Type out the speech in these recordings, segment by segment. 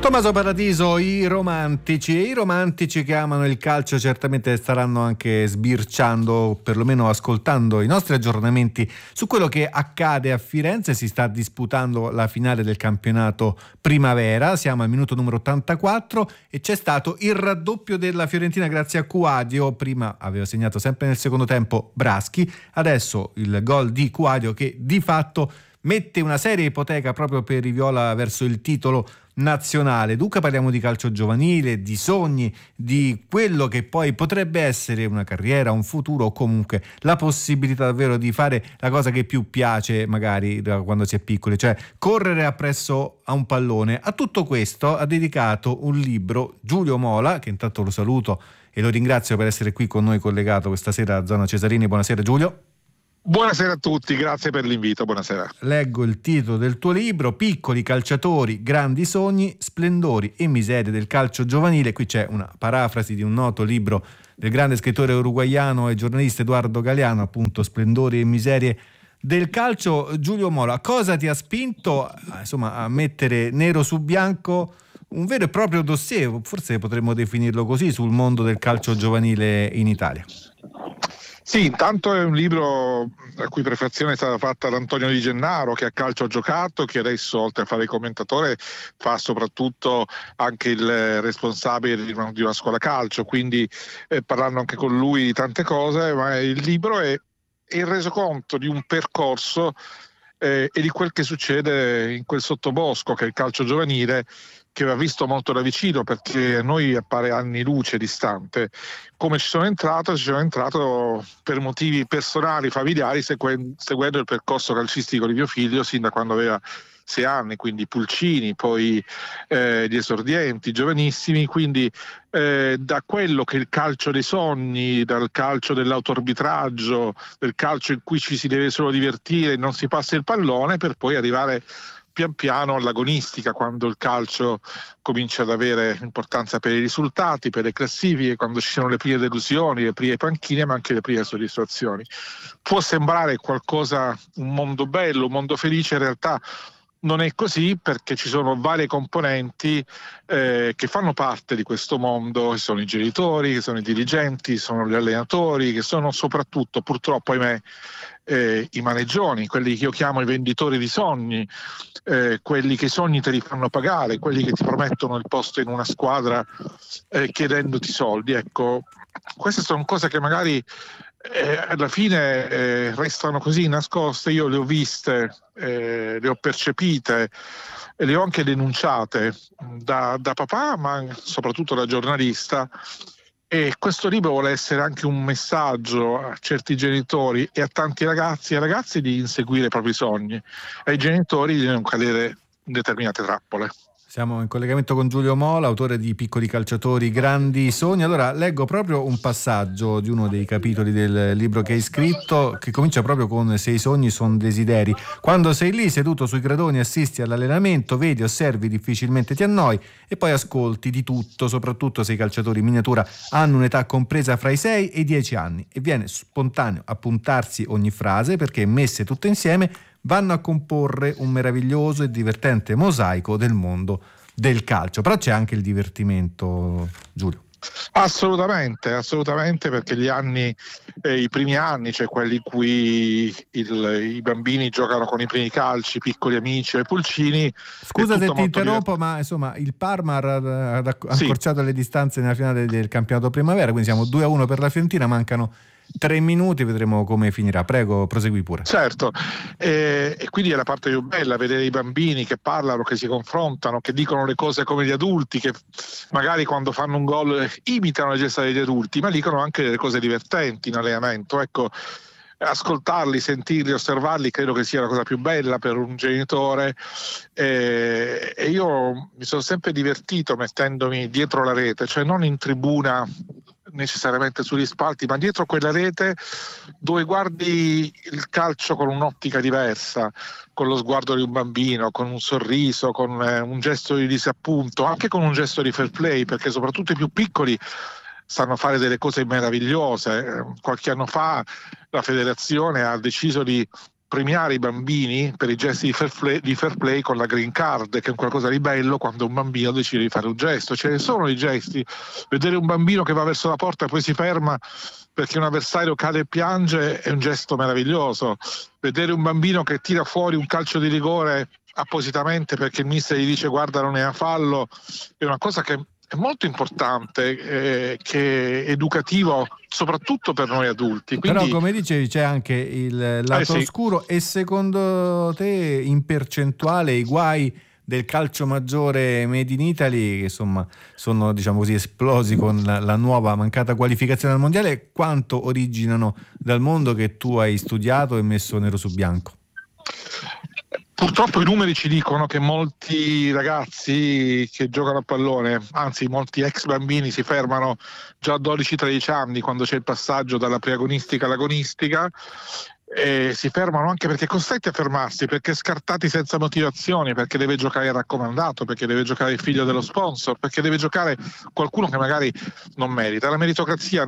Tommaso Paradiso, i romantici che amano il calcio certamente staranno anche sbirciando, perlomeno ascoltando i nostri aggiornamenti su quello che accade a Firenze. Si sta disputando la finale del campionato primavera, siamo al minuto numero 84 e c'è stato il raddoppio della Fiorentina grazie a Cuadio. Prima aveva segnato sempre nel secondo tempo Braschi, adesso il gol di Cuadio che di fatto mette una seria ipoteca proprio per i viola verso il titolo nazionale. Dunque parliamo di calcio giovanile, di sogni, di quello che poi potrebbe essere una carriera, un futuro o comunque la possibilità davvero di fare la cosa che più piace magari da quando si è piccoli, cioè correre appresso a un pallone. A tutto questo ha dedicato un libro Giulio Mola, che intanto lo saluto e lo ringrazio per essere qui con noi collegato questa sera a Zona Cesarini. Buonasera Giulio. Buonasera a tutti, grazie per l'invito, buonasera. Leggo il titolo del tuo libro: Piccoli calciatori, grandi sogni, splendori e miserie del calcio giovanile. Qui c'è una parafrasi di un noto libro del grande scrittore uruguaiano e giornalista Edoardo Galeano, appunto Splendori e miserie del calcio. Giulio Mola, cosa ti ha spinto a mettere nero su bianco un vero e proprio dossier, forse potremmo definirlo così, sul mondo del calcio giovanile in Italia? Sì, intanto è un libro la cui prefazione è stata fatta da Antonio Di Gennaro, che a calcio ha giocato, che adesso oltre a fare il commentatore fa soprattutto anche il responsabile di una scuola calcio, quindi parlando anche con lui di tante cose, ma il libro è il resoconto di un percorso e di quel che succede in quel sottobosco che è il calcio giovanile, che va visto molto da vicino perché a noi appare anni luce distante. Come ci sono entrato per motivi personali, familiari, seguendo il percorso calcistico di mio figlio sin da quando aveva 6 anni, quindi Pulcini, poi gli esordienti, giovanissimi, quindi da quello che è il calcio dei sogni, dal calcio dell'autoarbitraggio, del calcio in cui ci si deve solo divertire, non si passa il pallone, per poi arrivare pian piano all'agonistica, quando il calcio comincia ad avere importanza per i risultati, per le classifiche, quando ci sono le prime delusioni, le prime panchine, ma anche le prime soddisfazioni. Può sembrare qualcosa, un mondo bello, un mondo felice, in realtà non è così, perché ci sono varie componenti che fanno parte di questo mondo, che sono i genitori, che sono i dirigenti, sono gli allenatori, che sono soprattutto, purtroppo ahimè, i maneggioni, quelli che io chiamo i venditori di sogni, quelli che i sogni te li fanno pagare, quelli che ti promettono il posto in una squadra chiedendoti soldi. Ecco, queste sono cose che magari alla fine restano così nascoste. Io le ho viste, le ho percepite e le ho anche denunciate da papà, ma soprattutto da giornalista. E questo libro vuole essere anche un messaggio a certi genitori e a tanti ragazzi e ragazze di inseguire i propri sogni, ai genitori di non cadere in determinate trappole. Siamo in collegamento con Giulio Mola, autore di Piccoli calciatori, grandi sogni. Allora, leggo proprio un passaggio di uno dei capitoli del libro che hai scritto, che comincia proprio con: se i sogni sono desideri. Quando sei lì seduto sui gradoni, assisti all'allenamento, vedi, osservi, difficilmente ti annoi e poi ascolti di tutto, soprattutto se i calciatori in miniatura hanno un'età compresa fra i 6 e i 10 anni e viene spontaneo appuntarsi ogni frase, perché messe tutte insieme vanno a comporre un meraviglioso e divertente mosaico del mondo del calcio. Però c'è anche il divertimento, Giulio. Assolutamente, perché gli anni, i primi anni, cioè quelli in cui i bambini giocano con i primi calci, piccoli amici e pulcini. Scusa se ti interrompo, ma insomma il Parma ha accorciato le distanze nella finale del campionato primavera, quindi siamo 2-1 per la Fiorentina, mancano 3 minuti, vedremo come finirà. Prego, prosegui pure. Certo, e quindi è la parte più bella, vedere i bambini che parlano, che si confrontano, che dicono le cose come gli adulti, che magari quando fanno un gol imitano le gesta degli adulti, ma dicono anche delle cose divertenti in allenamento. Ecco, ascoltarli, sentirli, osservarli credo che sia la cosa più bella per un genitore, e io mi sono sempre divertito mettendomi dietro la rete, cioè non in tribuna necessariamente sugli spalti, ma dietro quella rete dove guardi il calcio con un'ottica diversa, con lo sguardo di un bambino, con un sorriso, con un gesto di disappunto, anche con un gesto di fair play, perché soprattutto i più piccoli sanno fare delle cose meravigliose. Qualche anno fa la federazione ha deciso di premiare i bambini per i gesti di fair play con la green card, che è un qualcosa di bello quando un bambino decide di fare un gesto. Ce ne sono i gesti. Vedere un bambino che va verso la porta e poi si ferma perché un avversario cade e piange è un gesto meraviglioso. Vedere un bambino che tira fuori un calcio di rigore appositamente perché il mister gli dice guarda non è a fallo è una cosa che è molto importante, che è educativo soprattutto per noi adulti. Quindi, però come dicevi c'è anche il lato oscuro. E secondo te in percentuale i guai del calcio maggiore made in Italy, che insomma sono diciamo così esplosi con la nuova mancata qualificazione al mondiale, quanto originano dal mondo che tu hai studiato e messo nero su bianco? Purtroppo i numeri ci dicono che molti ragazzi che giocano a pallone, anzi molti ex bambini, si fermano già a 12-13 anni quando c'è il passaggio dalla preagonistica all'agonistica, e si fermano anche perché costretti a fermarsi, perché scartati senza motivazioni, perché deve giocare il raccomandato, perché deve giocare il figlio dello sponsor, perché deve giocare qualcuno che magari non merita. La meritocrazia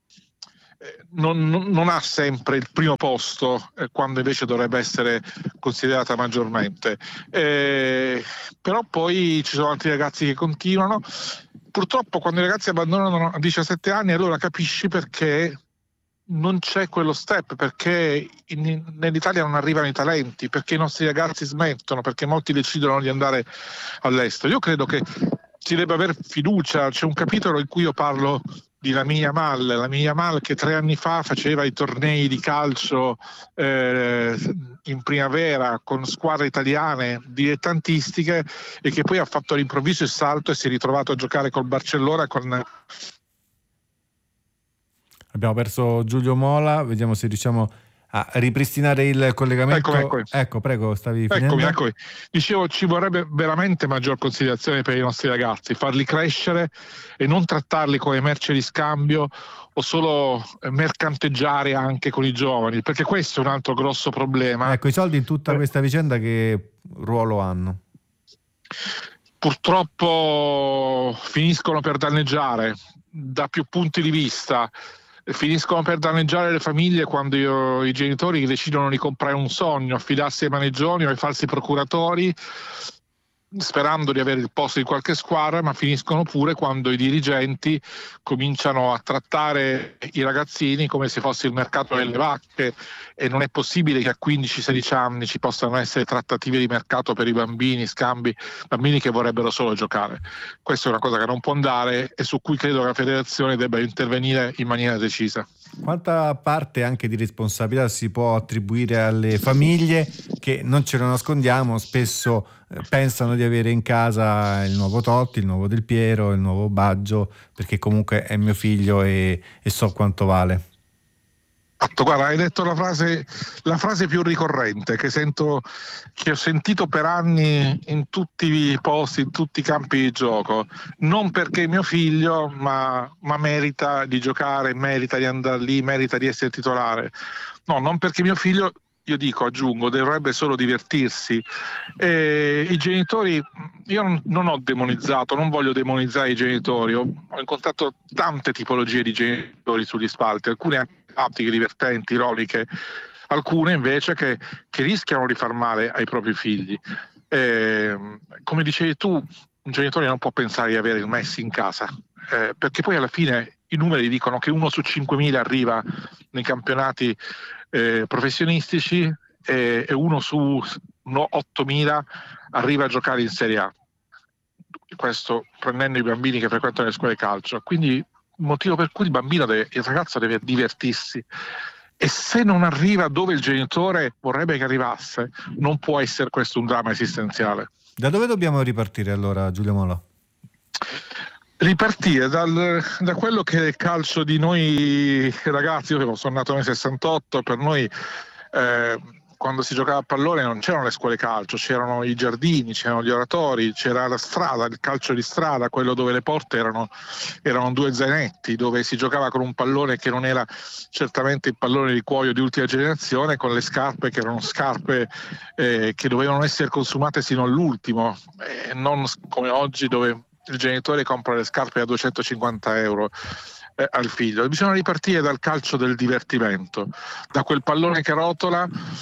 non ha sempre il primo posto, quando invece dovrebbe essere considerata maggiormente, però poi ci sono altri ragazzi che continuano. Purtroppo quando i ragazzi abbandonano a 17 anni allora capisci perché non c'è quello step, perché nell'Italia non arrivano i talenti, perché i nostri ragazzi smettono, perché molti decidono di andare all'estero. Io credo che si debba avere fiducia. C'è un capitolo in cui io parlo di Lamine Yamal che 3 anni fa faceva i tornei di calcio in primavera con squadre italiane dilettantistiche e che poi ha fatto all'improvviso il salto e si è ritrovato a giocare col Barcellona Abbiamo perso Giulio Mola, vediamo se riusciamo a ripristinare il collegamento. Eccomi. Ecco, prego, stavi finendo. Eccomi. Dicevo, ci vorrebbe veramente maggior considerazione per i nostri ragazzi, farli crescere e non trattarli come merce di scambio o solo mercanteggiare anche con i giovani, perché questo è un altro grosso problema. Ecco, i soldi in tutta questa vicenda che ruolo hanno? Purtroppo finiscono per danneggiare da più punti di vista. Finiscono per danneggiare le famiglie quando i genitori decidono di comprare un sogno, affidarsi ai maneggioni o ai falsi procuratori, sperando di avere il posto di qualche squadra, ma finiscono pure quando i dirigenti cominciano a trattare i ragazzini come se fosse il mercato delle vacche, e non è possibile che a 15-16 anni ci possano essere trattative di mercato per i bambini, scambi, bambini che vorrebbero solo giocare. Questa è una cosa che non può andare e su cui credo che la federazione debba intervenire in maniera decisa. Quanta parte anche di responsabilità si può attribuire alle famiglie che, non ce lo nascondiamo, spesso pensano di avere in casa il nuovo Totti, il nuovo Del Piero, il nuovo Baggio, perché comunque è mio figlio e so quanto vale? Guarda, hai detto la frase più ricorrente che ho sentito per anni in tutti i posti, in tutti i campi di gioco. Non perché è mio figlio, ma merita di giocare, merita di andare lì, merita di essere titolare. No, non perché mio figlio, aggiungo, dovrebbe solo divertirsi. I genitori, io non ho demonizzato, non voglio demonizzare i genitori, ho incontrato tante tipologie di genitori sugli spalti, alcune pratiche divertenti, ironiche, alcune invece che rischiano di far male ai propri figli. Come dicevi tu, un genitore non può pensare di avere il Messi in casa, perché poi alla fine i numeri dicono che 1 su 5.000 arriva nei campionati professionistici e 1 su 8.000 arriva a giocare in Serie A. Questo prendendo i bambini che frequentano le scuole calcio. Quindi il motivo per cui il ragazzo deve divertirsi, e se non arriva dove il genitore vorrebbe che arrivasse, non può essere questo un dramma esistenziale. Da dove dobbiamo ripartire allora, Giulio Mola? Ripartire da quello che è il calcio di noi ragazzi. Io sono nato nel 68, per noi quando si giocava a pallone non c'erano le scuole calcio, c'erano i giardini, c'erano gli oratori, c'era la strada, il calcio di strada, quello dove le porte erano 2 zainetti, dove si giocava con un pallone che non era certamente il pallone di cuoio di ultima generazione, con le scarpe che erano scarpe che dovevano essere consumate sino all'ultimo, non come oggi dove il genitore compra le scarpe a 250 euro al figlio. Bisogna ripartire dal calcio del divertimento, da quel pallone che rotola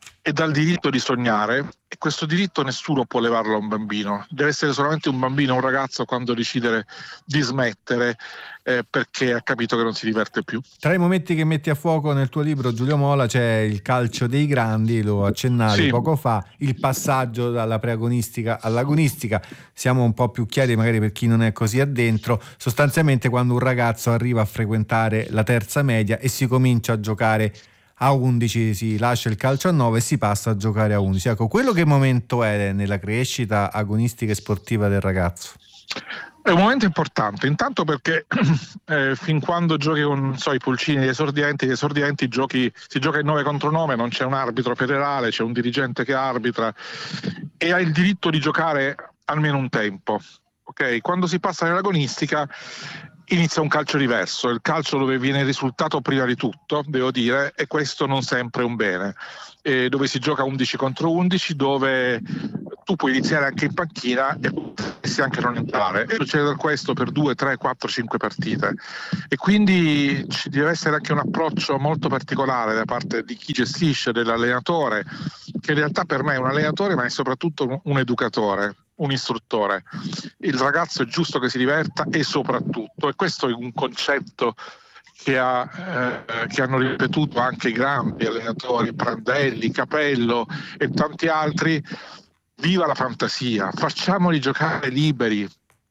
e dal diritto di sognare, e questo diritto nessuno può levarlo a un bambino. Deve essere solamente un bambino, un ragazzo, quando decide di smettere perché ha capito che non si diverte più. Tra i momenti che metti a fuoco nel tuo libro, Giulio Mola, c'è il calcio dei grandi, lo accennavi poco fa, il passaggio dalla preagonistica all'agonistica. Siamo un po' più chiari magari per chi non è così addentro. Sostanzialmente quando un ragazzo arriva a frequentare la terza media e si comincia a giocare a 11, si lascia il calcio a 9 e si passa a giocare a 11. Ecco, quello che momento è nella crescita agonistica e sportiva del ragazzo? È un momento importante, intanto perché fin quando giochi con i pulcini, gli esordienti si gioca in 9 contro 9, non c'è un arbitro federale, c'è un dirigente che arbitra e ha il diritto di giocare almeno un tempo. Okay? Quando si passa nell'agonistica inizia un calcio diverso, il calcio dove viene il risultato prima di tutto, devo dire, e questo non sempre è un bene, dove si gioca 11 contro 11, dove tu puoi iniziare anche in panchina e potresti anche non entrare, e succede questo per 2, 3, 4, 5 partite, e quindi ci deve essere anche un approccio molto particolare da parte di chi gestisce, dell'allenatore, che in realtà per me è un allenatore ma è soprattutto un educatore, un istruttore. Il ragazzo è giusto che si diverta, e soprattutto, e questo è un concetto che hanno ripetuto anche i grandi allenatori, Prandelli, Capello e tanti altri: viva la fantasia, facciamoli giocare liberi.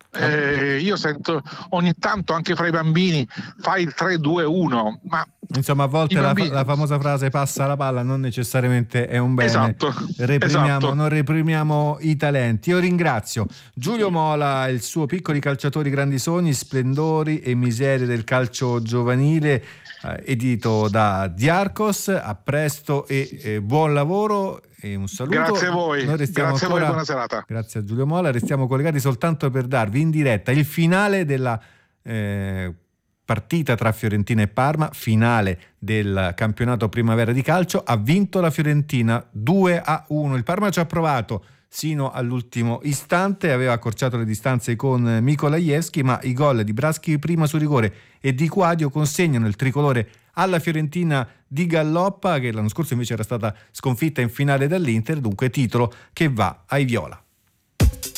Io sento ogni tanto anche fra i bambini fai il 3-2-1, ma insomma a volte la famosa frase passa la palla non necessariamente è un bene. Esatto. Non reprimiamo i talenti. Io ringrazio Giulio Mola, il suo Piccoli calciatori grandi sogni, splendori e miserie del calcio giovanile, edito da Diarcos. A presto e buon lavoro e un saluto. Grazie a voi. Grazie a voi, buona serata. Grazie a Giulio Mola. Restiamo collegati soltanto per darvi in diretta il finale della partita tra Fiorentina e Parma, finale del campionato primavera di calcio. Ha vinto la Fiorentina 2-1. Il Parma ci ha provato sino all'ultimo istante, aveva accorciato le distanze con Mikolajewski, ma i gol di Braschi prima su rigore e di Quadio consegnano il tricolore alla Fiorentina di Galloppa, che l'anno scorso invece era stata sconfitta in finale dall'Inter. Dunque titolo che va ai viola.